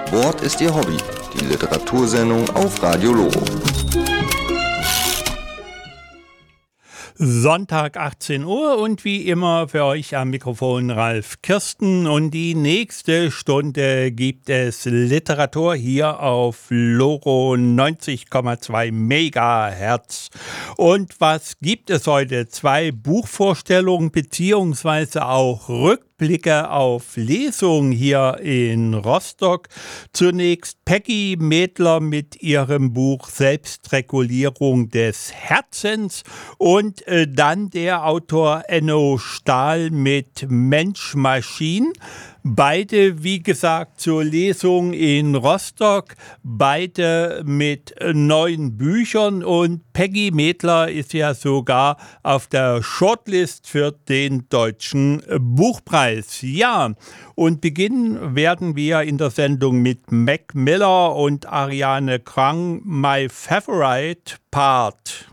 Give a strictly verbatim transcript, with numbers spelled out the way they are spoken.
Wort ist Ihr Hobby, die Literatursendung auf Radio Loro. Sonntag achtzehn Uhr und wie immer für euch am Mikrofon Ralf Kirsten und die nächste Stunde gibt es Literatur hier auf Loro neunzig Komma zwei Megahertz. Und was gibt es heute? Zwei Buchvorstellungen beziehungsweise auch Rückblicke auf Lesungen hier in Rostock. Zunächst Peggy Medler mit ihrem Buch Selbstregulierung des Herzens und äh, dann der Autor Enno Stahl mit Mensch Maschine. Beide, wie gesagt, zur Lesung in Rostock, beide mit neuen Büchern und Peggy Medler ist ja sogar auf der Shortlist für den Deutschen Buchpreis. Ja, und beginnen werden wir in der Sendung mit Mac Miller und Ariane Krang, My Favorite Part.